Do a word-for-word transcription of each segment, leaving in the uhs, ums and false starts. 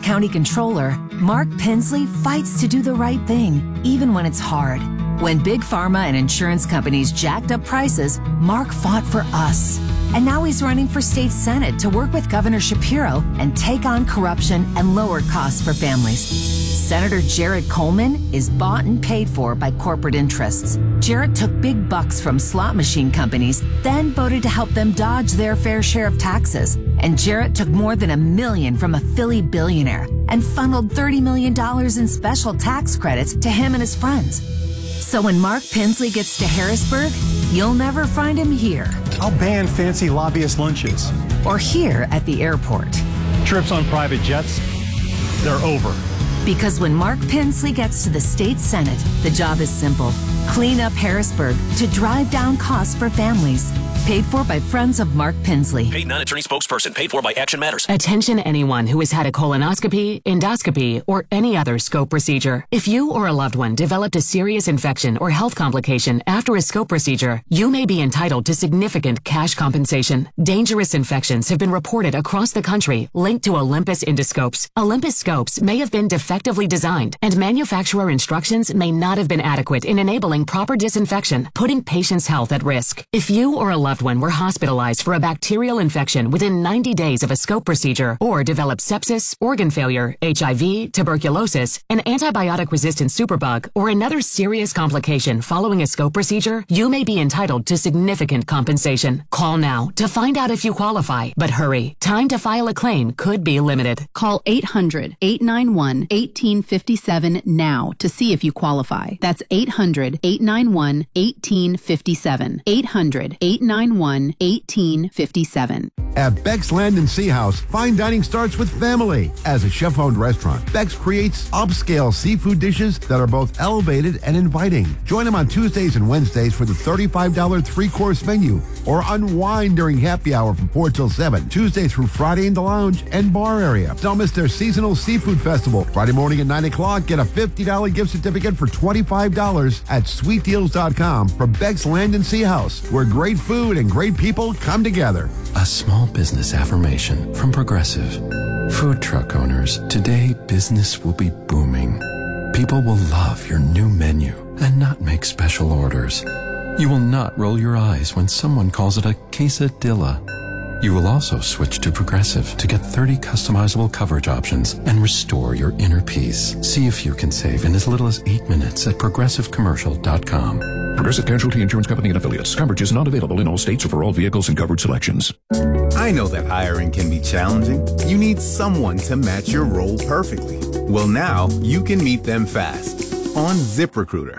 County Controller, Mark Pensley fights to do the right thing, even when it's hard. When big pharma and insurance companies jacked up prices, Mark fought for us. And now he's running for state senate to work with Governor Shapiro and take on corruption and lower costs for families. Senator Jared Coleman is bought and paid for by corporate interests. Jared took big bucks from slot machine companies, then voted to help them dodge their fair share of taxes. And Jared took more than a million from a Philly billionaire and funneled thirty million dollars in special tax credits to him and his friends. So when Mark Pensley gets to Harrisburg, you'll never find him here. I'll ban fancy lobbyist lunches. Or here at the airport. Trips on private jets, they're over. Because when Mark Pensley gets to the state senate, the job is simple. Clean up Harrisburg to drive down costs for families. Paid for by friends of Mark Pensley. Paid non-attorney spokesperson. Paid for by Action Matters. Attention anyone who has had a colonoscopy, endoscopy, or any other scope procedure. If you or a loved one developed a serious infection or health complication after a scope procedure, you may be entitled to significant cash compensation. Dangerous infections have been reported across the country linked to Olympus endoscopes. Olympus scopes may have been defectively designed, and manufacturer instructions may not have been adequate in enabling proper disinfection, putting patients' health at risk. If you or a loved one were hospitalized for a bacterial infection within ninety days of a scope procedure, or developed sepsis, organ failure, H I V, tuberculosis, an antibiotic-resistant superbug, or another serious complication following a scope procedure, you may be entitled to significant compensation. Call now to find out if you qualify. But hurry, time to file a claim could be limited. Call eight hundred, eight nine one, one eight five seven now to see if you qualify. That's eight hundred, eight nine one, one eight five seven. eight hundred, eight nine one, one eight five seven. At Beck's Land and Sea House, fine dining starts with family. As a chef-owned restaurant, Beck's creates upscale seafood dishes that are both elevated and inviting. Join them on Tuesdays and Wednesdays for the thirty-five dollars three-course menu, or unwind during happy hour from four till seven, Tuesday through Friday in the lounge and bar area. Don't miss their seasonal seafood festival. Friday morning at nine o'clock, get a fifty dollars gift certificate for twenty-five dollars at sweet deals dot com for Beck's Land and Sea House, where great food and great people come together. A small business affirmation from Progressive. Food truck owners, today business will be booming. People will love your new menu and not make special orders. You will not roll your eyes when someone calls it a quesadilla. You will also switch to Progressive to get thirty customizable coverage options and restore your inner peace. See if you can save in as little as eight minutes at progressive commercial dot com. Progressive Casualty Insurance Company and Affiliates. Coverage is not available in all states or for all vehicles and coverage selections. I know that hiring can be challenging. You need someone to match your role perfectly. Well, now you can meet them fast on ZipRecruiter.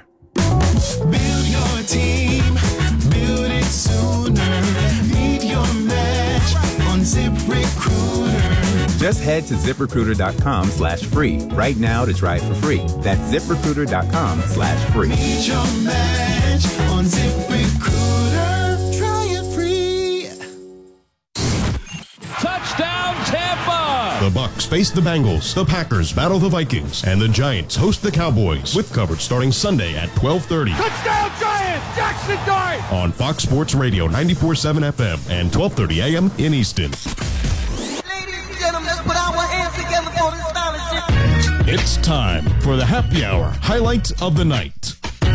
Build your team. Build it sooner. Meet your match on ZipRecruiter. Just head to ZipRecruiter.com slash free right now to try it for free. That's ZipRecruiter.com slash free. Meet your match on ZipRecruiter. Try it free. Touchdown, Tampa! The Bucs face the Bengals, the Packers battle the Vikings, and the Giants host the Cowboys, with coverage starting Sunday at twelve thirty. Touchdown, Giants! Jackson Dart! On Fox Sports Radio ninety-four point seven F M and twelve thirty A M in Easton. Let's put our hands together for this scholarship. It's time for the Happy Hour Highlight of the Night.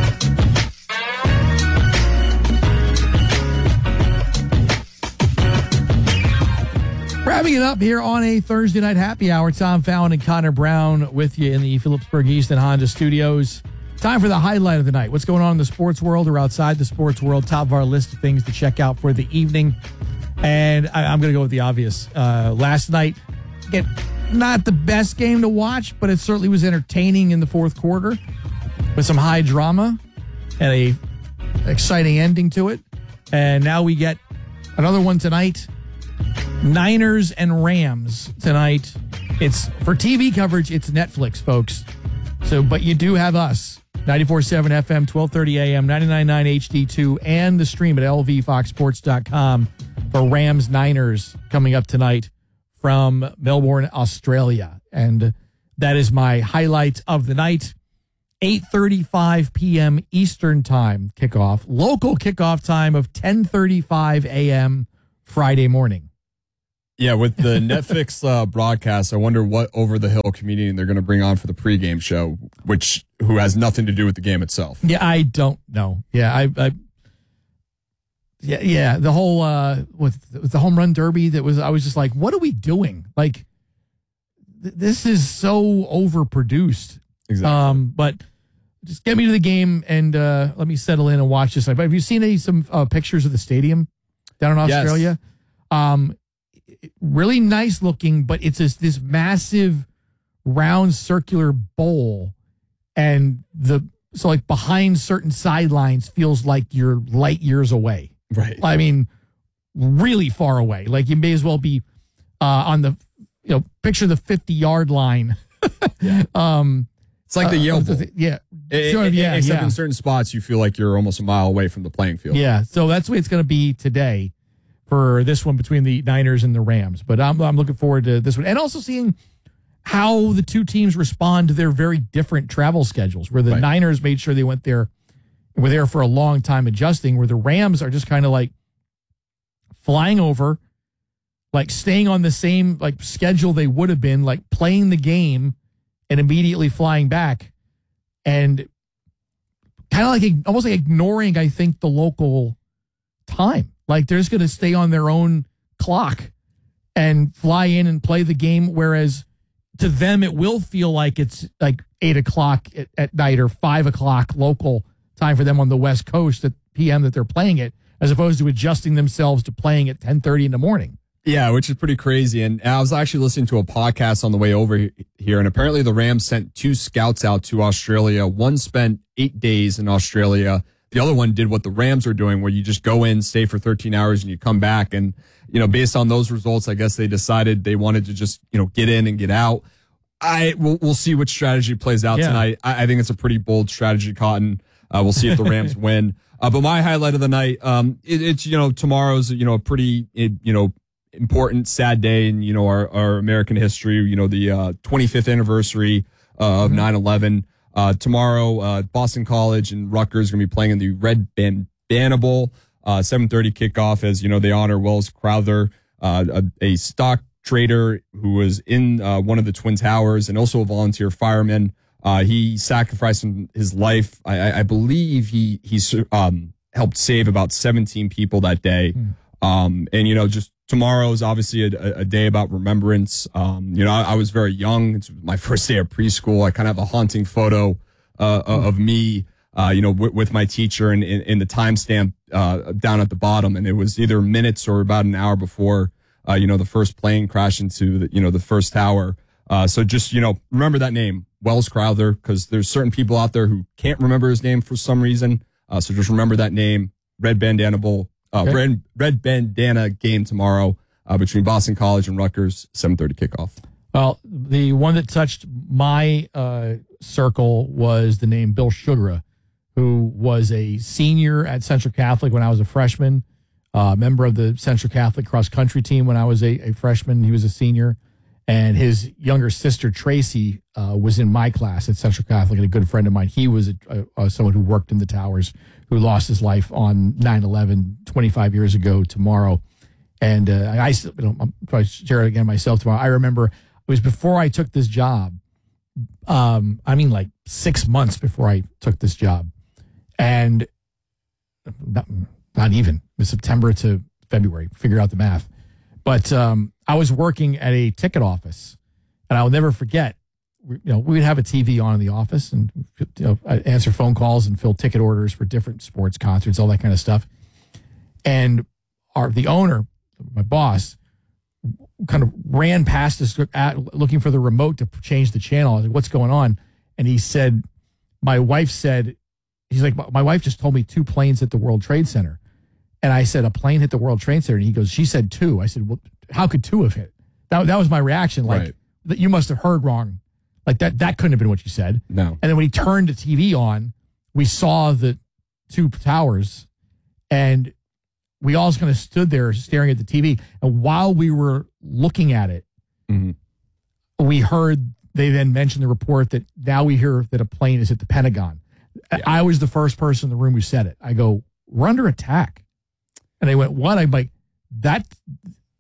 Wrapping it up here on a Thursday night happy hour. Tom Fallon and Connor Brown with you in the Phillipsburg Easton Honda studios. Time for the highlight of the night. What's going on in the sports world or outside the sports world? Top of our list of things to check out for the evening. And I, I'm going to go with the obvious. Uh, last night, it, not the best game to watch, but it certainly was entertaining in the fourth quarter with some high drama and a exciting ending to it. And now we get another one tonight. Niners and Rams tonight. It's for T V coverage. It's Netflix, folks. So, but you do have us. ninety-four point seven F M, twelve thirty A M, ninety-nine point nine H D two, and the stream at L V fox sports dot com for Rams Niners coming up tonight from Melbourne, Australia. And that is my highlight of the night. eight thirty-five p.m. Eastern Time kickoff. Local kickoff time of ten thirty-five a.m. Friday morning. Yeah, with the Netflix uh, broadcast, I wonder what over-the-hill comedian they're going to bring on for the pregame show, which who has nothing to do with the game itself. Yeah, I don't know. Yeah, I, I yeah, yeah, the whole uh, with, with the home run derby that was, I was just like, what are we doing? Like, th- this is so overproduced. Exactly. Um, but just get me to the game and uh, let me settle in and watch this. But have you seen any some uh, pictures of the stadium down in Australia? Yes. Um, really nice looking, but it's this, this massive round circular bowl, and the so like behind certain sidelines feels like you're light years away. Right. I mean, really far away. Like you may as well be uh, on the you know picture the fifty yard line. yeah. Um, it's like the Yale Bowl. Uh, yeah. It, sort of, yeah. Except yeah. in certain spots, you feel like you're almost a mile away from the playing field. Yeah. So that's the way it's going to be today for this one between the Niners and the Rams. But I'm I'm looking forward to this one, and also seeing how the two teams respond to their very different travel schedules. Where the right. Niners made sure they went there, were there for a long time adjusting. Where the Rams are just kind of like flying over, like staying on the same like schedule they would have been, like playing the game and immediately flying back, and kind of like almost like ignoring, I think, the local time. Like they're just going to stay on their own clock and fly in and play the game. Whereas to them, it will feel like it's like eight o'clock at, at night or five o'clock local time for them on the West Coast at P M that they're playing it, as opposed to adjusting themselves to playing at ten thirty in the morning. Yeah, which is pretty crazy. And I was actually listening to a podcast on the way over here, and apparently the Rams sent two scouts out to Australia. One spent eight days in Australia. The other one did what the Rams are doing, where you just go in, stay for thirteen hours, and you come back. And, you know, based on those results, I guess they decided they wanted to just, you know, get in and get out. I We'll, we'll see which strategy plays out yeah. tonight. I, I think it's a pretty bold strategy, Cotton. Uh, we'll see if the Rams win. Uh, but my highlight of the night, um, it, it's, you know, tomorrow's, you know, a pretty, it, you know, important, sad day in, you know, our, our American history, you know, the uh, twenty-fifth anniversary uh, of mm-hmm. nine eleven. Uh, tomorrow, uh, Boston College and Rutgers are going to be playing in the Red Bandana Bowl, uh, seven thirty kickoff, as, you know, they honor Wells Crowther, uh, a, a stock trader who was in uh, one of the Twin Towers and also a volunteer fireman. Uh, he sacrificed his life. I, I believe he, he um, helped save about seventeen people that day. Mm. Um, and, you know, just tomorrow is obviously a, a day about remembrance. Um, you know, I, I was very young. It's my first day of preschool. I kind of have a haunting photo uh, mm. of me, uh, you know, w- with my teacher and in the timestamp uh, down at the bottom. And it was either minutes or about an hour before, uh, you know, the first plane crashed into, the, you know, the first tower. Uh, so just, you know, remember that name, Wells Crowther, because there's certain people out there who can't remember his name for some reason. Uh, so just remember that name, Red Bandana Bowl. Uh, okay. red, red bandana game tomorrow uh, between Boston College and Rutgers, seven thirty kickoff. Well, the one that touched my uh, circle was the name Bill Sugra, who was a senior at Central Catholic when I was a freshman, uh, member of the Central Catholic cross country team when I was a, a freshman. He was a senior, and his younger sister Tracy uh, was in my class at Central Catholic, and a good friend of mine. He was a, a, a, someone who worked in the towers, who lost his life on nine eleven twenty-five years ago tomorrow. And uh, I, you know, I'll probably share it again myself tomorrow. I remember it was before I took this job. Um, I mean, like six months before I took this job. And not, not even. It was September to February. Figure out the math. But um, I was working at a ticket office, and I'll never forget. You know, we would have a T V on in the office, and you know, I'd answer phone calls and fill ticket orders for different sports, concerts, all that kind of stuff. And our the owner, my boss, kind of ran past us at, looking for the remote to change the channel. I was like, "What's going on?" And he said, "My wife said." He's like, "My wife just told me two planes hit the World Trade Center." And I said, "A plane hit the World Trade Center?" And he goes, "She said two." I said, "Well, how could two have hit?" That that was my reaction. Like, right. that you must have heard wrong. Like that, that couldn't have been what you said. No. And then when he turned the T V on, we saw the two towers, and we all just kind of stood there staring at the T V. And while we were looking at it, mm-hmm. we heard they then mentioned the report that now we hear that a plane is at the Pentagon. Yeah. I was the first person in the room who said it. I go, "We're under attack." And they went, "What?" I'm like, that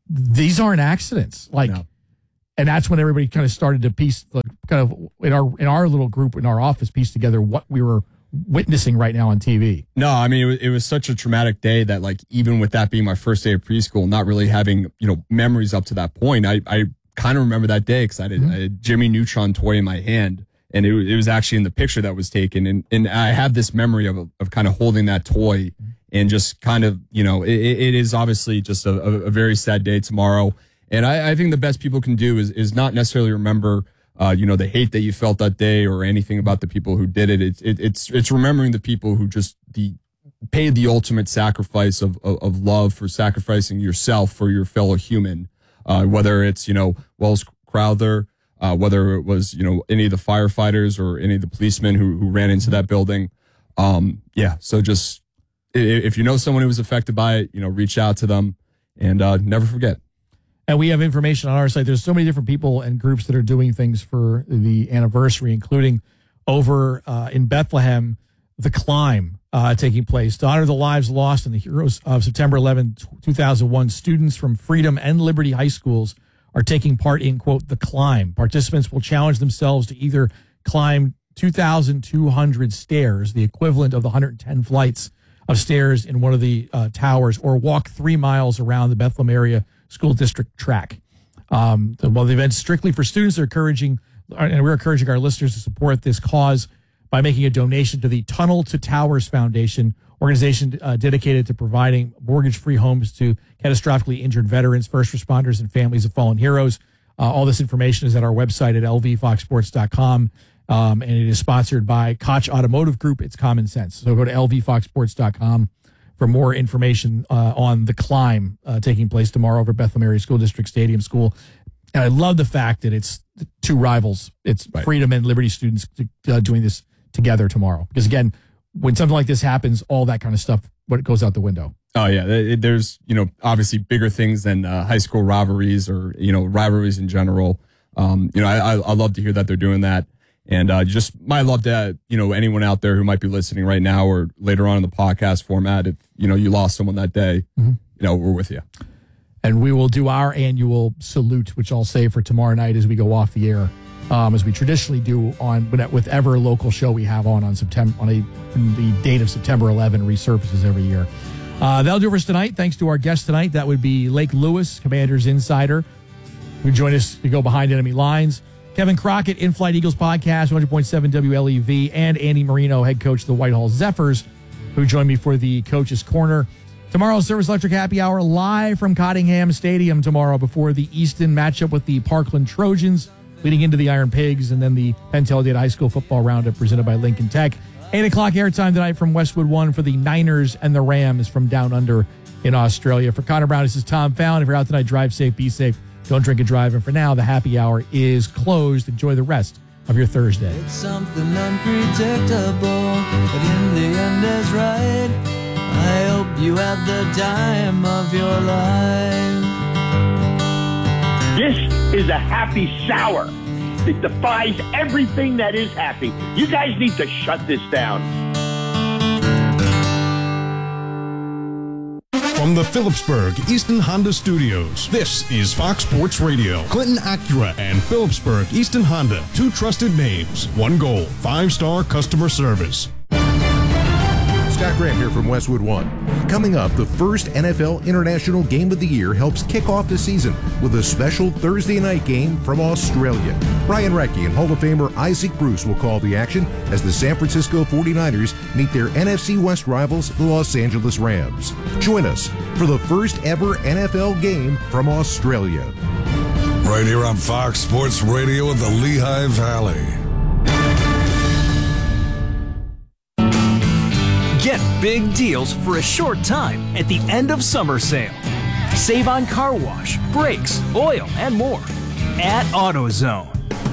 these aren't accidents. Like, No. and that's when everybody kind of started to piece, like, kind of in our in our little group in our office, piece together what we were witnessing right now on T V. No, I mean, it was, it was such a traumatic day that, like, even with that being my first day of preschool, not really having, you know, memories up to that point, I, I kind of remember that day because I, mm-hmm. I had Jimmy Neutron toy in my hand, and it, it was actually in the picture that was taken. And, and I have this memory of, of kind of holding that toy and just kind of, you know, it, it is obviously just a, a very sad day tomorrow. And I, I think the best people can do is, is not necessarily remember Uh, you know, the hate that you felt that day or anything about the people who did it. It's it, it's it's remembering the people who just the paid the ultimate sacrifice of, of of love for sacrificing yourself for your fellow human. Uh, whether it's, you know, Wells Crowther, uh, whether it was, you know, any of the firefighters or any of the policemen who who ran into that building. Um, yeah. So just if you know someone who was affected by it, you know, reach out to them and uh, never forget. And we have information on our site. There's so many different people and groups that are doing things for the anniversary, including over uh, in Bethlehem, the Climb uh, taking place to honor the lives lost and the heroes of September eleventh, two thousand one. Students from Freedom and Liberty High Schools are taking part in, quote, the Climb. Participants will challenge themselves to either climb two thousand two hundred stairs, the equivalent of the one hundred ten flights of stairs in one of the uh, towers, or walk three miles around the Bethlehem area school district track. Um, the, well, the event's strictly for students. They're encouraging, and we're encouraging our listeners to support this cause by making a donation to the Tunnel to Towers Foundation, organization uh, dedicated to providing mortgage-free homes to catastrophically injured veterans, first responders, and families of fallen heroes. Uh, all this information is at our website at l v fox sports dot com, um, and it is sponsored by Koch Automotive Group. It's common sense. So go to l v fox sports dot com for more information uh, on the Climb uh, taking place tomorrow over Bethlehem Area School District Stadium School. And I love the fact that it's two rivals. It's right. Freedom and Liberty students uh, doing this together tomorrow. Because, again, when something like this happens, all that kind of stuff, what it goes out the window. Oh, yeah. There's, you know, obviously bigger things than uh, high school rivalries or, you know, rivalries in general. Um, you know, I, I love to hear that they're doing that. And uh, just my love to, you know, anyone out there who might be listening right now or later on in the podcast format, if, you know, you lost someone that day, mm-hmm. you know, we're with you. And we will do our annual salute, which I'll say for tomorrow night as we go off the air, um, as we traditionally do on with ever local show we have on on September on a the date of September eleventh resurfaces every year. Uh, that'll do it for us tonight. Thanks to our guest tonight. That would be Lake Lewis, Commanders insider, who joined us to go behind enemy lines. Kevin Crockett, In-Flight Eagles podcast, one hundred point seven W L E V, and Andy Marino, head coach of the Whitehall Zephyrs, who joined me for the Coach's Corner. Tomorrow's Service Electric Happy Hour live from Cottingham Stadium tomorrow before the Easton matchup with the Parkland Trojans, leading into the Iron Pigs, and then the Penn Teledyne High School Football Roundup presented by Lincoln Tech. eight o'clock airtime tonight from Westwood One for the Niners and the Rams from Down Under in Australia. For Connor Brown, this is Tom Fallon. If you're out tonight, drive safe, be safe. Don't drink and drive. And for now, the happy hour is closed. Enjoy the rest of your Thursday. It's something unpredictable, but in the end is right. I hope you had the time of your life. This is a happy sour. It defies everything that is happy. You guys need to shut this down. From the Phillipsburg Easton Honda Studios, this is Fox Sports Radio. Clinton Acura and Phillipsburg Easton Honda, two trusted names, one goal, five-star customer service. Scott Graham here from Westwood One. Coming up, the first N F L International Game of the Year helps kick off the season with a special Thursday night game from Australia. Ryan Recchi and Hall of Famer Isaac Bruce will call the action as the San Francisco forty-niners meet their N F C West rivals, the Los Angeles Rams. Join us for the first ever N F L game from Australia. Right here on Fox Sports Radio in the Lehigh Valley. Get big deals for a short time at the end of summer sale. Save on car wash, brakes, oil, and more at AutoZone.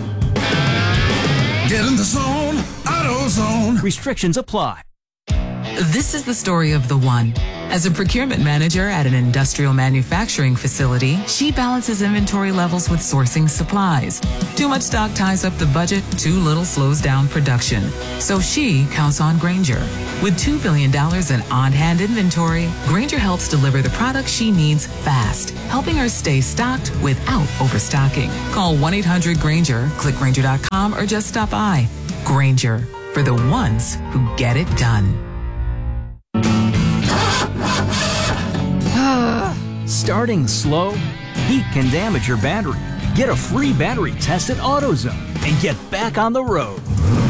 Get in the zone, AutoZone. Restrictions apply. This is the story of the one. As a procurement manager at an industrial manufacturing facility, she balances inventory levels with sourcing supplies. Too much stock ties up the budget, too little slows down production. So she counts on Grainger. With two billion dollars in on-hand inventory, Grainger helps deliver the products she needs fast, helping her stay stocked without overstocking. Call one eight hundred Grainger, click Grainger dot com, or just stop by. Grainger, for the ones who get it done. Starting slow? Heat can damage your battery. Get a free battery test at AutoZone and get back on the road.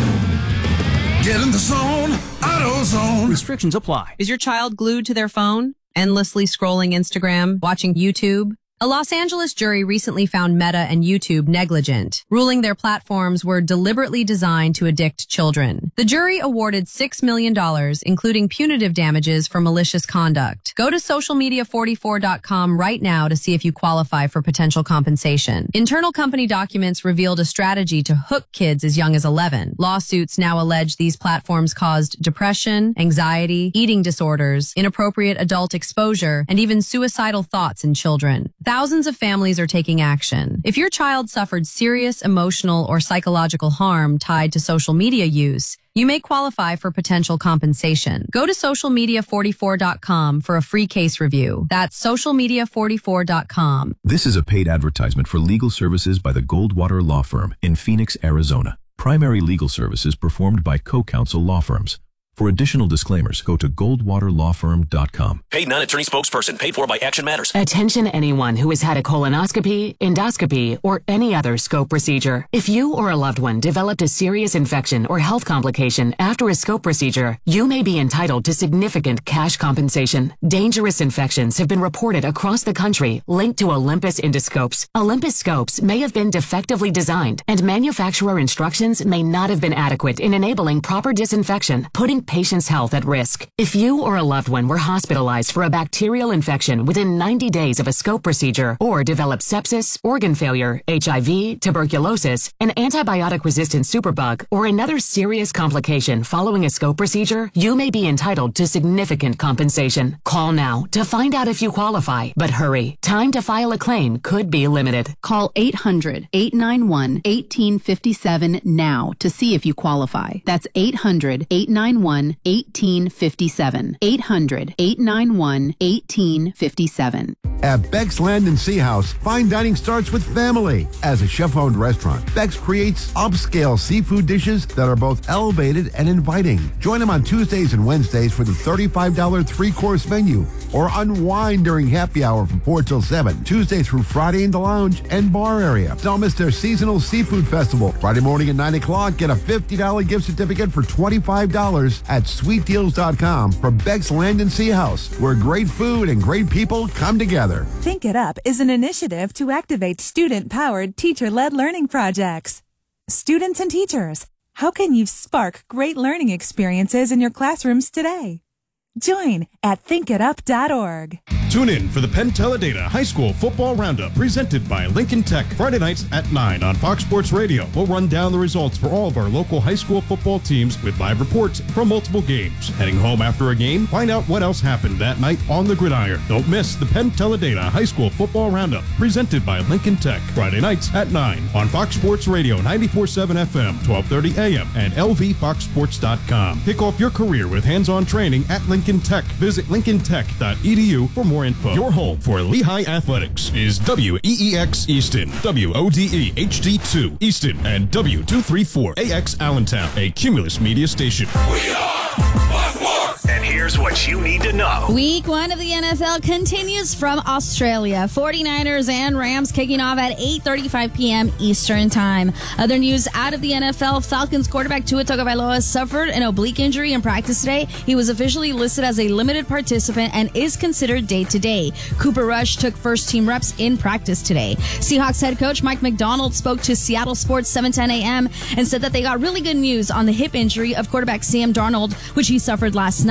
Get in the zone, AutoZone. Restrictions apply. Is your child glued to their phone, endlessly scrolling Instagram, watching YouTube? A Los Angeles jury recently found Meta and YouTube negligent, ruling their platforms were deliberately designed to addict children. The jury awarded six million dollars, including punitive damages for malicious conduct. Go to social media forty-four dot com right now to see if you qualify for potential compensation. Internal company documents revealed a strategy to hook kids as young as eleven. Lawsuits now allege these platforms caused depression, anxiety, eating disorders, inappropriate adult exposure, and even suicidal thoughts in children. Thousands of families are taking action. If your child suffered serious emotional or psychological harm tied to social media use, you may qualify for potential compensation. Go to social media forty-four dot com for a free case review. That's social media forty-four dot com. This is a paid advertisement for legal services by the Goldwater Law Firm in Phoenix, Arizona. Primary legal services performed by co-counsel law firms. For additional disclaimers, go to goldwater law firm dot com. Paid non-attorney spokesperson. Paid for by Action Matters. Attention anyone who has had a colonoscopy, endoscopy, or any other scope procedure. If you or a loved one developed a serious infection or health complication after a scope procedure, you may be entitled to significant cash compensation. Dangerous infections have been reported across the country linked to Olympus endoscopes. Olympus scopes may have been defectively designed, and manufacturer instructions may not have been adequate in enabling proper disinfection, putting patient's health at risk. If you or a loved one were hospitalized for a bacterial infection within ninety days of a scope procedure, or developed sepsis, organ failure, H I V, tuberculosis, an antibiotic-resistant superbug, or another serious complication following a scope procedure, you may be entitled to significant compensation. Call now to find out if you qualify, but hurry. Time to file a claim could be limited. Call eight hundred, eight nine one, one eight five seven now to see if you qualify. That's eight hundred, eight nine one, one eight five seven. eight hundred, eight nine one, one eight five seven. At Beck's Land and Sea House, fine dining starts with family. As a chef-owned restaurant, Beck's creates upscale seafood dishes that are both elevated and inviting. Join them on Tuesdays and Wednesdays for the thirty-five dollars three-course menu, or unwind during happy hour from four till seven, Tuesday through Friday in the lounge and bar area. Don't miss their seasonal seafood festival. Friday morning at nine o'clock, get a fifty dollars gift certificate for twenty-five dollars at sweet deals dot com for Beck's Land and Sea House, where great food and great people come together. Think It Up is an initiative to activate student-powered, teacher-led learning projects. Students and teachers, how can you spark great learning experiences in your classrooms today? Join at think it up dot org. Tune in for the Penn Teledata High School Football Roundup presented by Lincoln Tech. Friday nights at nine on Fox Sports Radio. We'll run down the results for all of our local high school football teams with live reports from multiple games. Heading home after a game? Find out what else happened that night on the gridiron. Don't miss the Penn Teledata High School Football Roundup presented by Lincoln Tech. Friday nights at nine on Fox Sports Radio ninety-four point seven F M, twelve thirty A M and L V fox sports dot com. Kick off your career with hands-on training at Lincoln Tech. Visit lincoln tech dot e d u for more info. Your home for Lehigh Athletics is W E E X Easton, W O D E H D two Easton, and W two thirty-four A X Allentown, a Cumulus media station. We are Fox Sports! And here's what you need to know. Week one of the N F L continues from Australia. forty-niners and Rams kicking off at eight thirty-five p.m. Eastern Time. Other news out of the N F L, Falcons quarterback Tua Tagovailoa suffered an oblique injury in practice today. He was officially listed as a limited participant and is considered day-to-day. Cooper Rush took first-team reps in practice today. Seahawks head coach Mike Macdonald spoke to Seattle Sports seven ten A M and said that they got really good news on the hip injury of quarterback Sam Darnold, which he suffered last night. Macdonald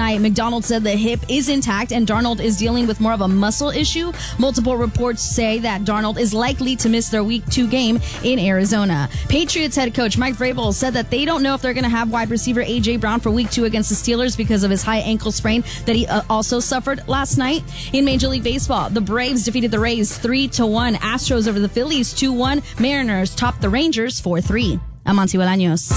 Donald said the hip is intact and Darnold is dealing with more of a muscle issue. Multiple reports say that Darnold is likely to miss their week two game in Arizona. Patriots head coach Mike Vrabel said that they don't know if they're going to have wide receiver A J. Brown for week two against the Steelers because of his high ankle sprain that he uh, also suffered last night. In Major League Baseball, the Braves defeated the Rays three to one. Astros over the Phillies two one. Mariners topped the Rangers four three. I'm Monty Bolaños.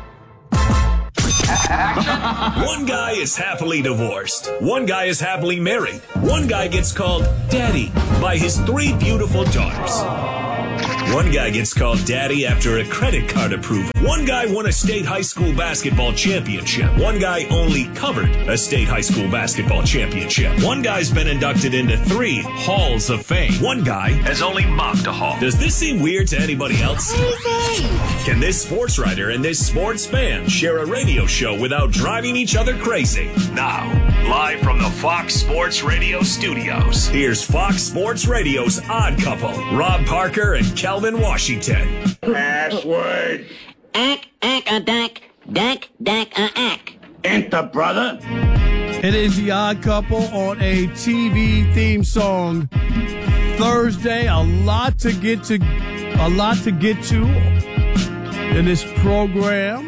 One guy is happily divorced. One guy is happily married. One guy gets called daddy by his three beautiful daughters. One guy gets called daddy after a credit card approval. One guy won a state high school basketball championship. One guy only covered a state high school basketball championship. One guy's been inducted into three halls of fame. One guy has only mopped a hall. Does this seem weird to anybody else? Can this sports writer and this sports fan share a radio show without driving each other crazy? Now, live from the Fox Sports Radio studios, here's Fox Sports Radio's Odd Couple, Rob Parker and Kelvin Washington. Password. Ack, ack, a dack, dack, dack, a ack. Enter, brother. It is the Odd Couple on a T V theme song. Thursday, a lot to get to, a lot to get to in this program.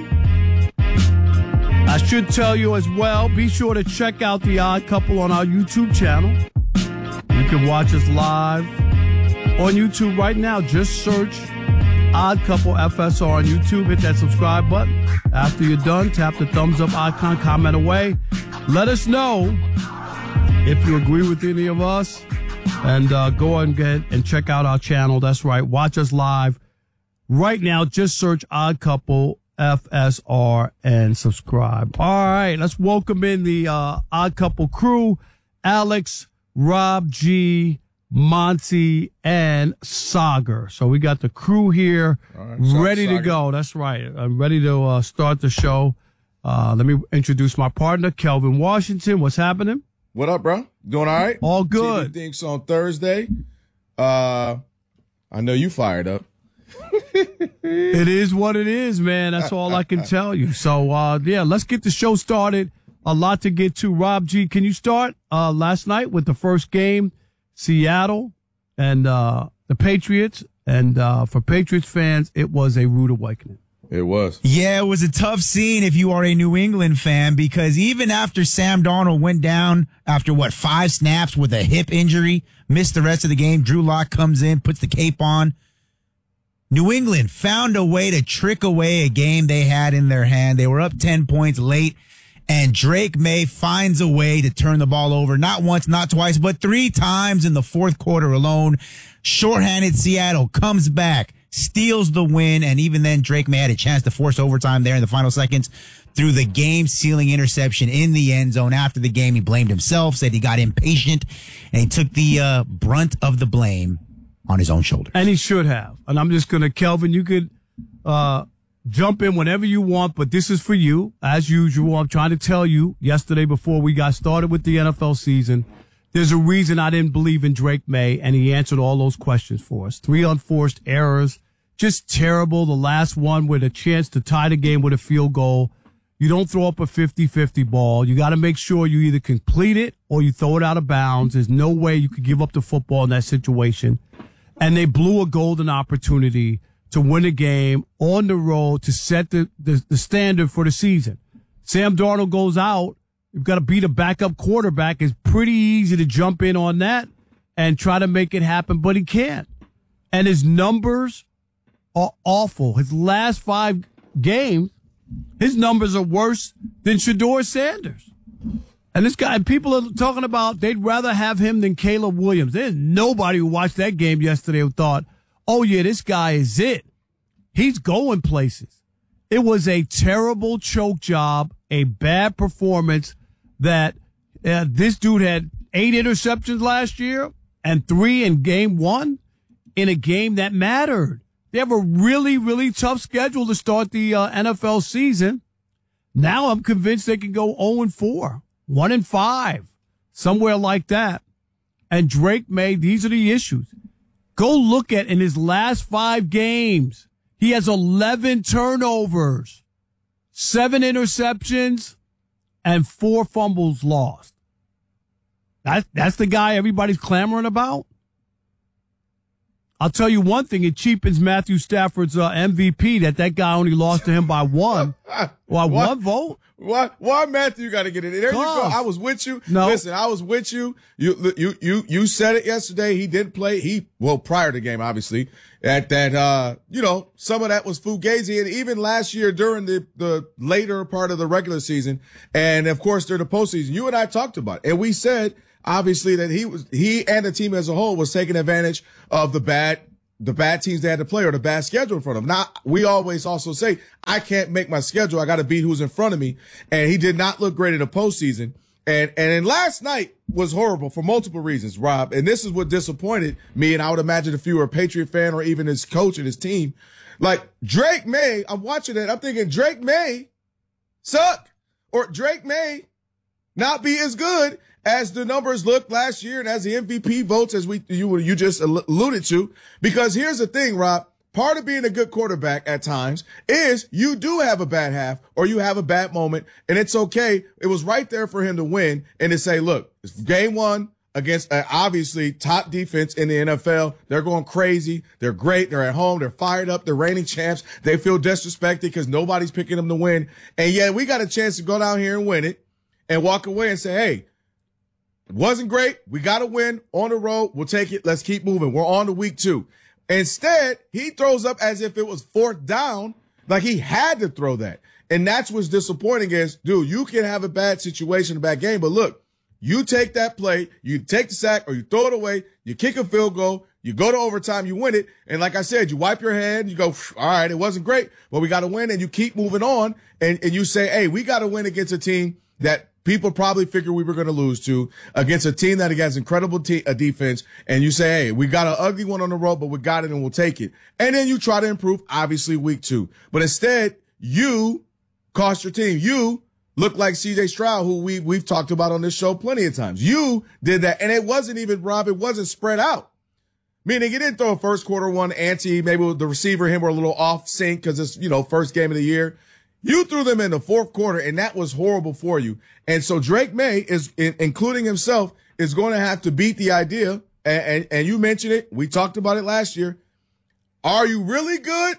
I should tell you as well, be sure to check out the Odd Couple on our YouTube channel. You can watch us live on YouTube right now. Just search Odd Couple F S R on YouTube. Hit that subscribe button. After you're done, tap the thumbs up icon, comment away. Let us know if you agree with any of us. And uh, go and get and check out our channel. That's right. Watch us live. Right now, just search Odd Couple F S R and subscribe. All right, let's welcome in the uh, Odd Couple crew. Alex, Rob G, Monty, and Sagar. So we got the crew here right, ready to go. That's right. I'm ready to uh, start the show. Uh, let me introduce my partner, Kelvin Washington. What's happening? What up, bro? Doing all right? All good. T V Thinks on Thursday. Uh, I know you fired up. It is what it is, man. That's all I can tell you. So, uh, yeah, let's get the show started. A lot to get to. Rob G, can you start uh, last night with the first game, Seattle and uh, the Patriots? And uh, for Patriots fans, it was a rude awakening. It was. Yeah, it was a tough scene if you are a New England fan, because even after Sam Darnold went down after, what, five snaps with a hip injury, missed the rest of the game, Drew Lock comes in, puts the cape on. New England found a way to trick away a game they had in their hand. They were up ten points late, and Drake May finds a way to turn the ball over, not once, not twice, but three times in the fourth quarter alone. Shorthanded Seattle comes back, steals the win, and even then Drake May had a chance to force overtime there in the final seconds through the game-sealing interception in the end zone. After the game, he blamed himself, said he got impatient, and he took the uh, brunt of the blame on his own shoulders. And he should have. And I'm just going to, Kelvin, you could uh jump in whenever you want, but this is for you. As usual, I'm trying to tell you, yesterday before we got started with the N F L season, there's a reason I didn't believe in Drake May, and he answered all those questions for us. Three unforced errors, just terrible. The last one with a chance to tie the game with a field goal. You don't throw up a fifty-fifty ball. You got to make sure you either complete it or you throw it out of bounds. There's no way you could give up the football in that situation. And they blew a golden opportunity to win a game on the road to set the, the, the standard for the season. Sam Darnold goes out. You've got to beat a backup quarterback. It's pretty easy to jump in on that and try to make it happen, but he can't. And his numbers are awful. His last five games, his numbers are worse than Shedeur Sanders. And this guy, people are talking about they'd rather have him than Caleb Williams. There's nobody who watched that game yesterday who thought, oh, yeah, this guy is it. He's going places. It was a terrible choke job, a bad performance that uh, this dude had eight interceptions last year and three in game one in a game that mattered. They have a really, really tough schedule to start the uh, N F L season. Now I'm convinced they can go oh and four. One and five, somewhere like that. And Drake May, these are the issues. Go look at in his last five games. He has eleven turnovers, seven interceptions, and four fumbles lost. That, that's the guy everybody's clamoring about? I'll tell you one thing, it cheapens Matthew Stafford's uh, M V P that that guy only lost to him by one. Well, one vote? Why, why Matthew got to get in there? You go. I was with you. No. Listen, I was with you. You, you, you, you said it yesterday. He didn't play. He, well, prior to the game, obviously, at that, uh, you know, some of that was fugazi. And even last year during the, the later part of the regular season. And of course, during the postseason, you and I talked about it. And we said, obviously, that he was, he and the team as a whole was taking advantage of the bad, the bad teams they had to play or the bad schedule in front of them. Now, we always also say, I can't make my schedule. I got to beat who's in front of me. And he did not look great in the postseason. And, and then last night was horrible for multiple reasons, Rob. And this is what disappointed me. And I would imagine if you were a Patriot fan or even his coach and his team, like Drake May, I'm watching it. I'm thinking Drake May suck or Drake May not be as good as the numbers looked last year and as the M V P votes, as we you you just alluded to. Because here's the thing, Rob. Part of being a good quarterback at times is you do have a bad half or you have a bad moment, and it's okay. It was right there for him to win and to say, look, it's game one against uh, obviously top defense in the N F L. They're going crazy. They're great. They're at home. They're fired up. They're reigning champs. They feel disrespected because nobody's picking them to win. And yet we got a chance to go down here and win it and walk away and say, hey, it wasn't great. We got to win on the road. We'll take it. Let's keep moving. We're on to week two. Instead, he throws up as if it was fourth down, like he had to throw that. And that's what's disappointing is, dude, you can have a bad situation, a bad game, but look, you take that play, you take the sack or you throw it away, you kick a field goal, you go to overtime, you win it. And like I said, you wipe your hand, you go, all right, it wasn't great, but we got to win. And you keep moving on and, and you say, hey, we got to win against a team that people probably figure we were going to lose to, against a team that has incredible te- a defense. And you say, hey, we got an ugly one on the road, but we got it and we'll take it. And then you try to improve, obviously, week two. But instead, you cost your team. You look like C J Stroud, who we, we've talked about on this show plenty of times. You did that. And it wasn't even, Rob, it wasn't spread out. Meaning he didn't throw a first quarter one anti, maybe the receiver, him were a little off sync because it's, you know, first game of the year. You threw them in the fourth quarter, and that was horrible for you. And so Drake May is, in, including himself, is going to have to beat the idea. And, and, and you mentioned it. We talked about it last year. Are you really good?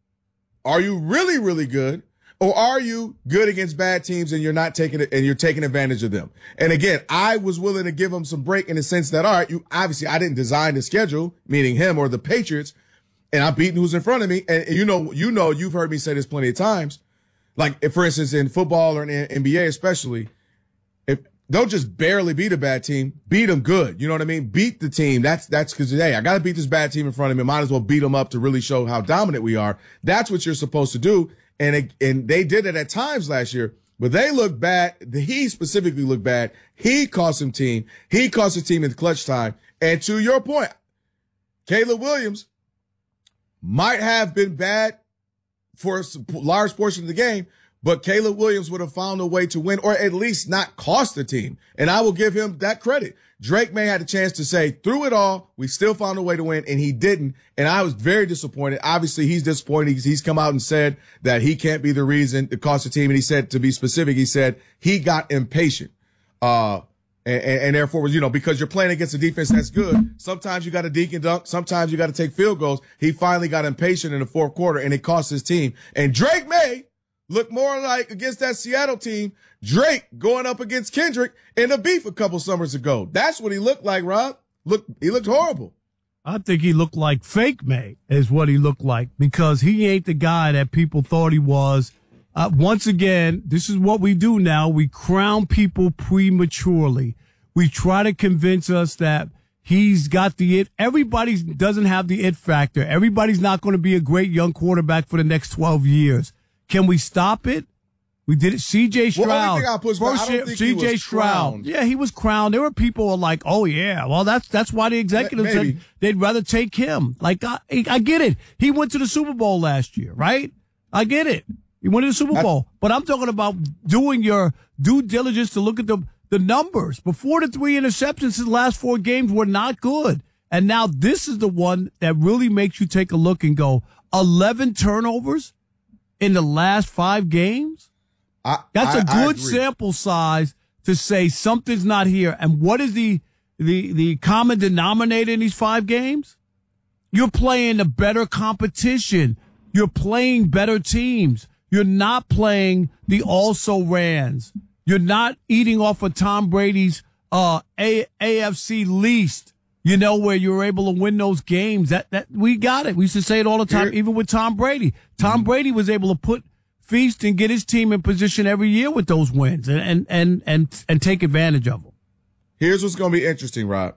Are you really, really good? Or are you good against bad teams and you're not taking it and you're taking advantage of them? And again, I was willing to give him some break in the sense that, all right, you obviously I didn't design the schedule, meaning him or the Patriots, and I'm beating who's in front of me. And, and you know, you know, you've heard me say this plenty of times. Like, if, for instance, in football or in N B A especially, if don't just barely beat a bad team, beat them good. You know what I mean? Beat the team. That's that's because, hey, I got to beat this bad team in front of me. Might as well beat them up to really show how dominant we are. That's what you're supposed to do. And it, and they did it at times last year, but they looked bad. He specifically looked bad. He cost him team. He cost the team in clutch time. And to your point, Caleb Williams might have been bad for a large portion of the game, but Caleb Williams would have found a way to win or at least not cost the team. And I will give him that credit. Drake May had a chance to say, through it all, we still found a way to win, and he didn't. And I was very disappointed. Obviously, he's disappointed. He's, he's come out and said that he can't be the reason it cost the team. And he said, to be specific, he said he got impatient. Uh, and, and, and therefore, you know, because you're playing against a defense that's good, sometimes you got to deke and dunk. Sometimes you got to take field goals. He finally got impatient in the fourth quarter, and it cost his team. And Drake May looked more like against that Seattle team, Drake going up against Kendrick in a beef a couple summers ago. That's what he looked like, Rob. Look, he looked horrible. I think he looked like fake May is what he looked like, because he ain't the guy that people thought he was. Uh, once again, this is what we do now. We crown people prematurely. We try to convince us that he's got the it. Everybody doesn't have the it factor. Everybody's not going to be a great young quarterback for the next twelve years. Can we stop it? We did it. C J Stroud. Well, only thing I'll push back, I don't think C J he was Stroud. crowned. Yeah, he was crowned. There were people who were like, oh, yeah. Well, that's that's why the executives Maybe. said they'd rather take him. Like, I, I get it. He went to the Super Bowl last year, right? I get it. He went to the Super Bowl. But I'm talking about doing your due diligence to look at the, the numbers. Before the three interceptions, his last four games were not good. And now this is the one that really makes you take a look and go, eleven turnovers in the last five games? I, That's I, a I good agree. sample size to say something's not here. And what is the the the common denominator in these five games? You're playing a better competition. You're playing better teams. You're not playing the also-rans. You're not eating off of Tom Brady's uh, A- AFC least, you know, where you're able to win those games. That that we got it. We used to say it all the time, Here- even with Tom Brady. Tom Brady was able to put feast and get his team in position every year with those wins and and and and, and take advantage of them. Here's what's going to be interesting, Rob.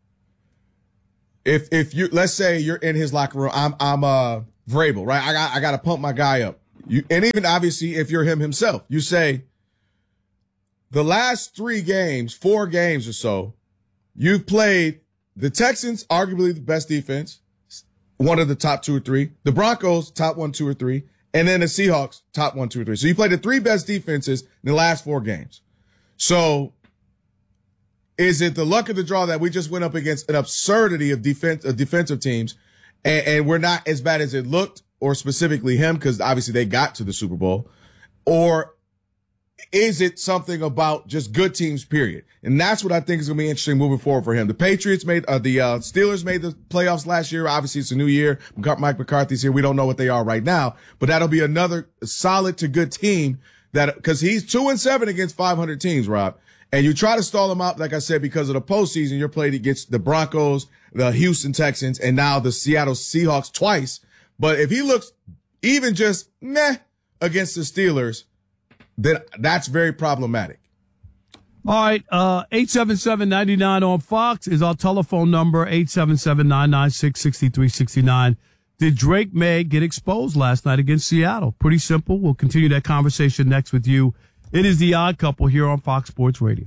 If if you let's say you're in his locker room, I'm I'm uh Vrabel, right? I got I got to pump my guy up. You and even obviously if you're him himself, you say the last three games, four games or so, you've played the Texans, arguably the best defense, one of the top two or three. The Broncos, top one, two or three, and then the Seahawks, top one, two or three. So you played the three best defenses in the last four games. So is it the luck of the draw that we just went up against an absurdity of defense, of defensive teams, and, and we're not as bad as it looked, or specifically him, because obviously they got to the Super Bowl, or is it something about just good teams, period? And that's what I think is going to be interesting moving forward for him. The Patriots made, uh, the uh, Steelers made the playoffs last year. Obviously, it's a new year. Mike McCarthy's here. We don't know what they are right now, but that'll be another solid to good team that, because he's two and seven against five hundred teams, Rob. And you try to stall him out, like I said, because of the postseason. You're played against the Broncos, the Houston Texans, and now the Seattle Seahawks twice. But if he looks even just meh against the Steelers, then that's very problematic. All right, uh, eight seven seven, nine nine on Fox is our telephone number, eight seven seven, nine nine six, six three six nine. Did Drake May get exposed last night against Seattle? Pretty simple. We'll continue that conversation next with you. It is The Odd Couple here on Fox Sports Radio.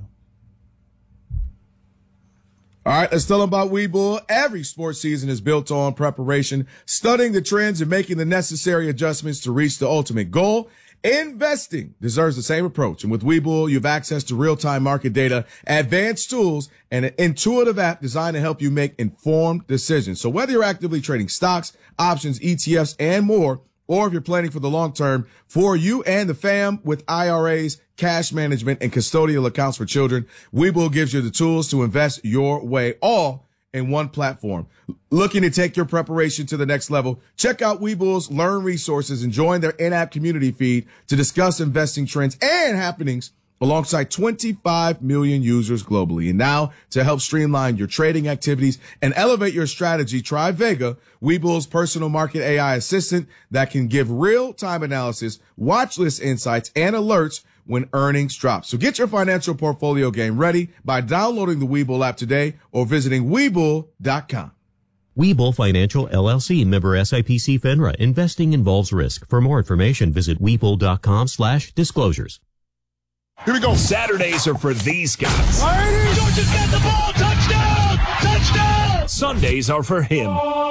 All right, let's tell them about Webull. Every sports season is built on preparation, studying the trends and making the necessary adjustments to reach the ultimate goal. Investing deserves the same approach. And with Webull, you have access to real-time market data, advanced tools, and an intuitive app designed to help you make informed decisions. So whether you're actively trading stocks, options, E T Fs, and more, or if you're planning for the long term for you and the fam with I R As, cash management, and custodial accounts for children, Webull gives you the tools to invest your way, all in one platform. Looking to take your preparation to the next level? Check out Webull's Learn resources and join their in-app community feed to discuss investing trends and happenings alongside twenty-five million users globally. And now, to help streamline your trading activities and elevate your strategy, try Vega, Webull's personal market A I assistant that can give real-time analysis, watch list insights, and alerts when earnings drop. So get your financial portfolio game ready by downloading the Webull app today or visiting Webull dot com. Webull Financial, L L C, member S I P C FINRA. Investing involves risk. For more information, visit Webull.com slash disclosures. Here we go. Saturdays are for these guys. Georgia's got the ball. Touchdown! Touchdown! Sundays are for him.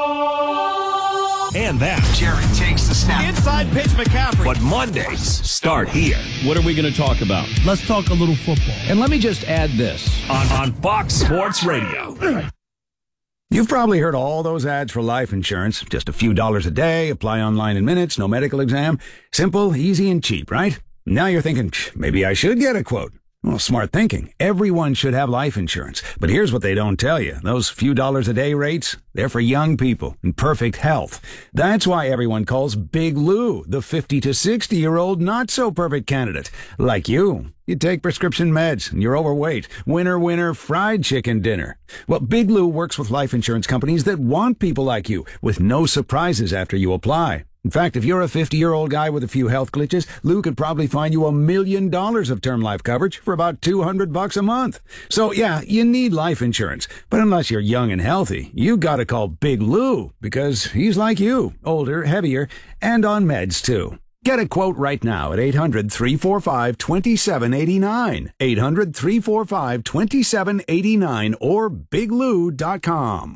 And that. Jared takes the snap. Inside pitch, McCaffrey. But Mondays start here. What are we going to talk about? Let's talk a little football. And let me just add this. On, on Fox Sports Radio. You've probably heard all those ads for life insurance. Just a few dollars a day, apply online in minutes, no medical exam. Simple, easy, and cheap, right? Now you're thinking, maybe I should get a quote. Well, smart thinking. Everyone should have life insurance. But here's what they don't tell you. Those few dollars a day rates, they're for young people in perfect health. That's why everyone calls Big Lou the fifty to sixty-year-old not-so-perfect candidate. Like you. You take prescription meds and you're overweight. Winner, winner, fried chicken dinner. Well, Big Lou works with life insurance companies that want people like you with no surprises after you apply. In fact, if you're a fifty-year-old guy with a few health glitches, Lou could probably find you a million dollars of term life coverage for about two hundred bucks a month. So yeah, you need life insurance. But unless you're young and healthy, you gotta call Big Lou because he's like you, older, heavier, and on meds too. Get a quote right now at eight hundred, three four five, two seven eight nine, eight hundred, three four five, two seven eight nine, or big lou dot com.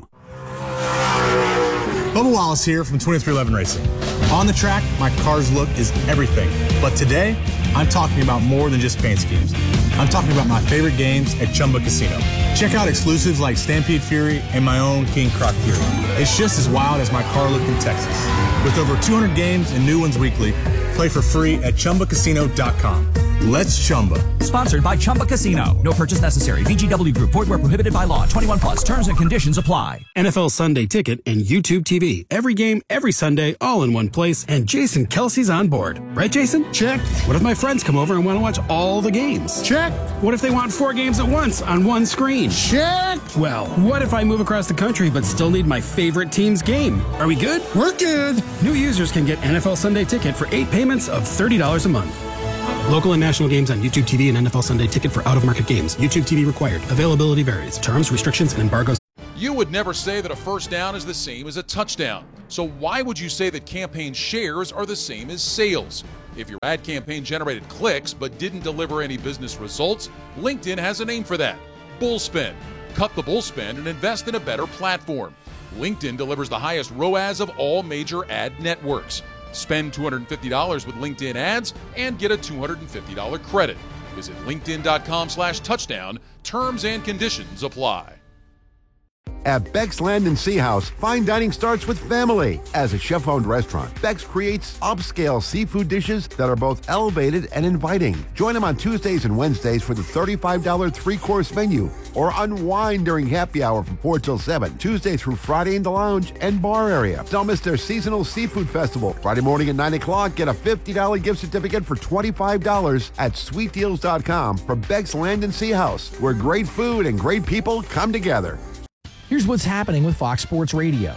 Bubba Wallace here from twenty-three eleven Racing. On the track, my car's look is everything. But today, I'm talking about more than just paint schemes. I'm talking about my favorite games at Chumba Casino. Check out exclusives like Stampede Fury and my own King Croc Fury. It's just as wild as my car look in Texas. With over two hundred games and new ones weekly, play for free at Chumba Casino dot com. Let's Chumba. Sponsored by Chumba Casino. No purchase necessary. V G W Group. Void where prohibited by law. twenty-one plus. Terms and conditions apply. N F L Sunday Ticket and YouTube T V. Every game, every Sunday, all in one place. And Jason Kelsey's on board. Right, Jason? Check. What if my friends come over and want to watch all the games? Check. What if they want four games at once on one screen? Check. Well, what if I move across the country but still need my favorite team's game? Are we good? We're good. New users can get N F L Sunday Ticket for eight payments of thirty dollars a month. Local and national games on YouTube T V and N F L Sunday Ticket for out-of-market games. YouTube T V required. Availability varies. Terms, restrictions, and embargoes. You would never say that a first down is the same as a touchdown. So why would you say that campaign shares are the same as sales? If your ad campaign generated clicks but didn't deliver any business results, LinkedIn has a name for that. Bullspend. Cut the bullspend and invest in a better platform. LinkedIn delivers the highest R O A S of all major ad networks. Spend two hundred fifty dollars with LinkedIn ads and get a two hundred fifty dollars credit. Visit linkedin.com slash touchdown. Terms and conditions apply. At Beck's Land and Sea House, fine dining starts with family. As a chef-owned restaurant, Beck's creates upscale seafood dishes that are both elevated and inviting. Join them on Tuesdays and Wednesdays for the thirty-five dollars three-course menu, or unwind during happy hour from four till seven, Tuesday through Friday in the lounge and bar area. Don't miss their seasonal seafood festival. Friday morning at nine o'clock, get a fifty dollars gift certificate for twenty-five dollars at sweet deals dot com from Beck's Land and Sea House, where great food and great people come together. Here's what's happening with Fox Sports Radio.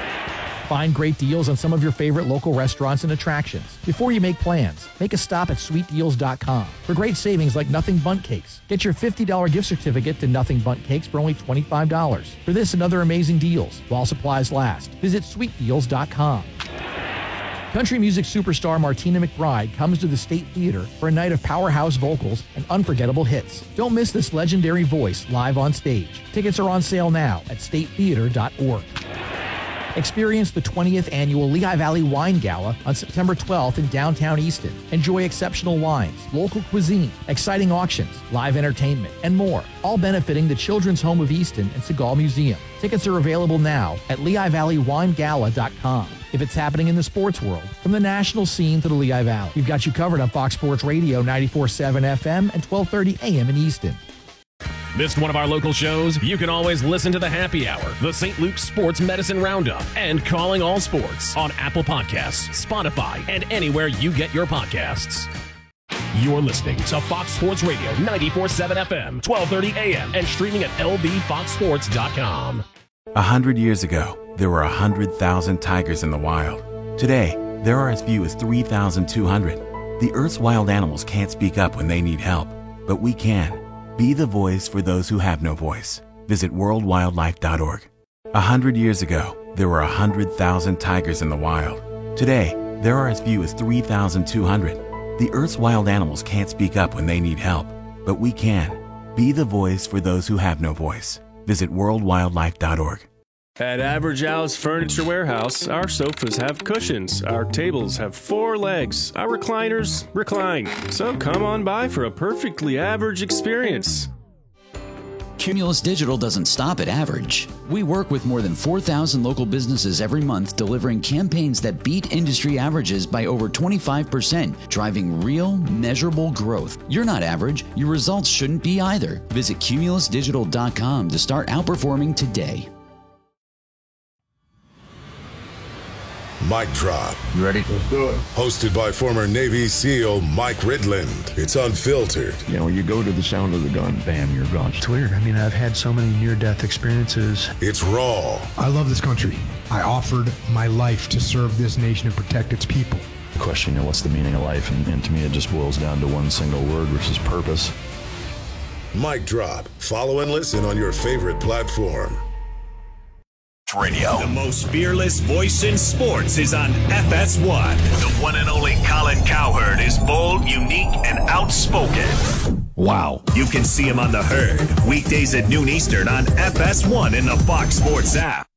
Find great deals on some of your favorite local restaurants and attractions. Before you make plans, make a stop at sweet deals dot com for great savings like Nothing Bundt Cakes. Get your fifty dollars gift certificate to Nothing Bundt Cakes for only twenty-five dollars. For this and other amazing deals, while supplies last, visit sweet deals dot com. Country music superstar Martina McBride comes to the State Theater for a night of powerhouse vocals and unforgettable hits. Don't miss this legendary voice live on stage. Tickets are on sale now at state theater dot org. Experience the twentieth annual Lehigh Valley Wine Gala on September twelfth in downtown Easton. Enjoy exceptional wines, local cuisine, exciting auctions, live entertainment, and more, all benefiting the Children's Home of Easton and Seagal Museum. Tickets are available now at lehigh valley wine gala dot com. If it's happening in the sports world, from the national scene to the Lehigh Valley, we've got you covered on Fox Sports Radio ninety-four point seven F M and twelve thirty A M in Easton. Missed one of our local shows? You can always listen to the Happy Hour, the Saint Luke's Sports Medicine Roundup, and Calling All Sports on Apple Podcasts, Spotify, and anywhere you get your podcasts. You're listening to Fox Sports Radio ninety-four point seven F M, twelve thirty A M, and streaming at L V fox sports dot com. A hundred years ago, there were a hundred thousand tigers in the wild. Today, there are as few as three thousand two hundred. The Earth's wild animals can't speak up when they need help, but we can. Be the voice for those who have no voice. Visit world wildlife dot org. A hundred years ago, there were a hundred thousand tigers in the wild. Today, there are as few as three thousand two hundred. The Earth's wild animals can't speak up when they need help, but we can. Be the voice for those who have no voice. Visit world wildlife dot org. At Average Al's Furniture Warehouse, our sofas have cushions, our tables have four legs, our recliners recline. So come on by for a perfectly average experience. Cumulus Digital doesn't stop at average. We work with more than four thousand local businesses every month, delivering campaigns that beat industry averages by over twenty-five percent, driving real, measurable growth. You're not average. Your results shouldn't be either. Visit cumulus digital dot com to start outperforming today. Mic Drop. You ready? Let's do it. Hosted by former Navy SEAL Mike Ridland. It's unfiltered. You know, you go to the sound of the gun, bam, you're gone. It's weird. I mean, I've had so many near-death experiences. It's raw. I love this country. I offered my life to serve this nation and protect its people. The question, you know, what's the meaning of life? And, and to me, it just boils down to one single word, which is purpose. Mic Drop. Follow and listen on your favorite platform. Radio. The most fearless voice in sports is on F S one. The one and only Colin Cowherd is bold, unique, and outspoken. Wow. You can see him on The Herd, weekdays at noon Eastern on F S one in the Fox Sports app.